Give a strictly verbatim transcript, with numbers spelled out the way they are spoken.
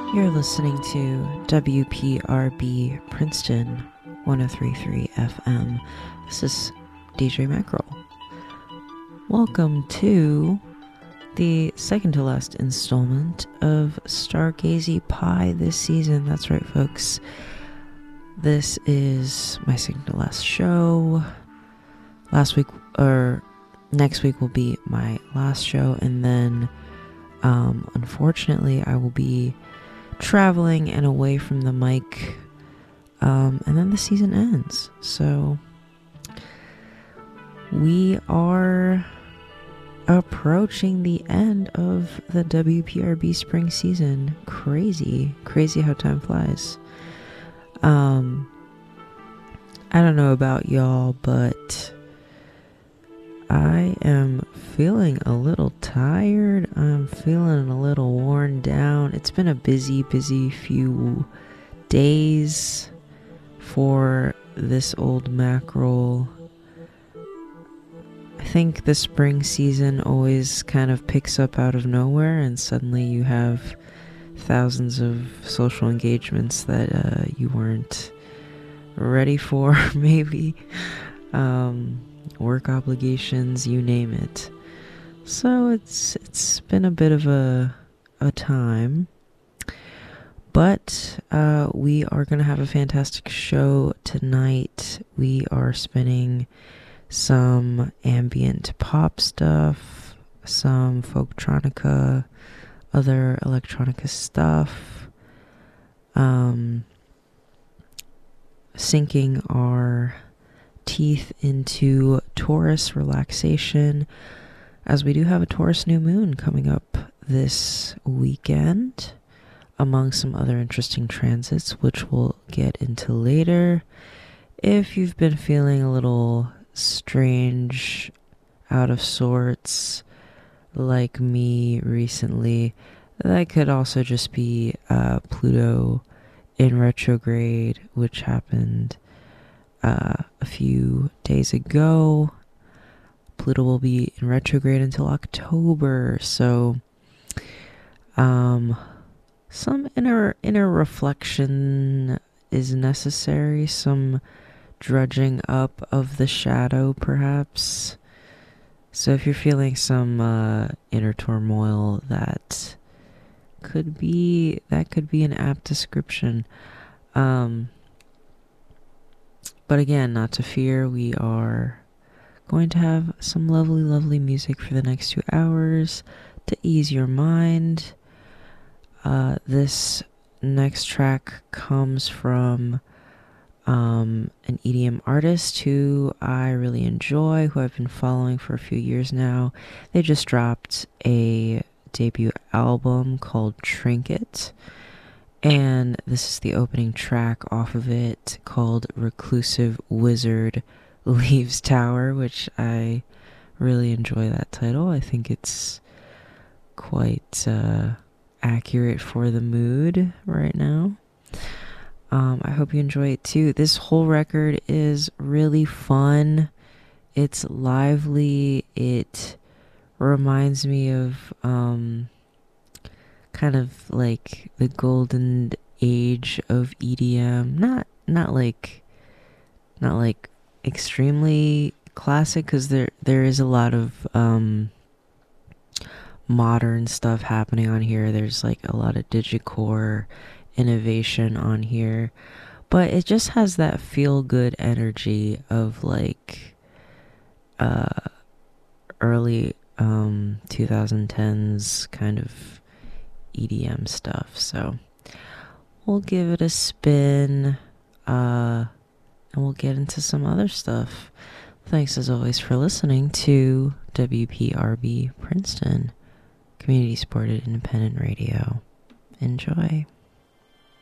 You're listening to W P R B Princeton one oh three point three F M. This is D J Mackerel. Welcome to the second to last installment of Stargazy Pie this season. That's right, folks. This is my second to last show. Last week, or next week, will be my last show, and then, um, unfortunately, I will be traveling and away from the mic, um, and then the season ends. So we are approaching the end of the W P R B spring season. Crazy, crazy how time flies. Um, I don't know about y'all, but I am feeling a little tired. I'm feeling a little worn down. It's been a busy, busy few days for this old mackerel. I think the spring season always kind of picks up out of nowhere, and suddenly you have thousands of social engagements that uh, you weren't ready for, maybe. Um... work obligations, you name it. So it's it's been a bit of a a time, but uh, we are gonna have a fantastic show tonight. We are spinning some ambient pop stuff, some folktronica, other electronica stuff, um, sinking our teeth into Taurus relaxation, as we do have a Taurus new moon coming up this weekend, among some other interesting transits, which we'll get into later. If you've been feeling a little strange, out of sorts, like me recently, that could also just be uh, Pluto in retrograde, which happened Uh, a few days ago. Pluto will be in retrograde until October, so um, some inner inner reflection is necessary, some drudging up of the shadow, perhaps. So if you're feeling some uh, inner turmoil, that could be that could be an apt description. Um, But again, not to fear, we are going to have some lovely, lovely music for the next two hours to ease your mind. Uh, this next track comes from um, an E D M artist who I really enjoy, who I've been following for a few years now. They just dropped a debut album called Trinket, and this is the opening track off of it, called Reclusive Wizard Leaves Tower, which I really enjoy that title. I think it's quite uh, accurate for the mood right now. Um, I hope you enjoy it too. This whole record is really fun. It's lively. It reminds me of um, kind of like the golden age of E D M. Not not like not like extremely classic, because there there is a lot of um modern stuff happening on here. There's like a lot of digicore innovation on here, but it just has that feel good energy of like uh early um twenty tens kind of E D M stuff. So we'll give it a spin, uh, and we'll get into some other stuff. Thanks as always for listening to W P R B Princeton, community supported independent radio. Enjoy.